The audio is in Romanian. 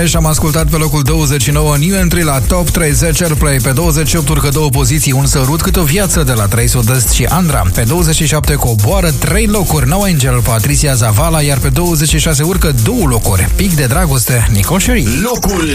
Și am ascultat pe locul 29 New Entry la Top 30 Airplay. Pe 28 urcă 2 poziții, Un sărut cât o viață de la 3 Sudest și Andra. Pe 27 coboară 3 locuri, No Angel, Patricia Zavala. Iar pe 26 urcă 2 locuri, Pic de dragoste, Nicole Scherry. Locul